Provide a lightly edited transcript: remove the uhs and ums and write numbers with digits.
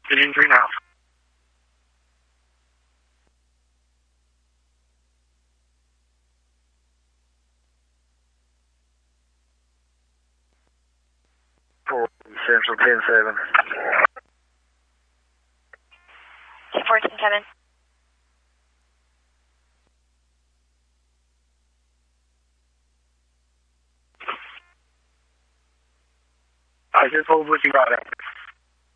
Getting 3 now. For Central 10-7. 14-7. I just hold what you got out.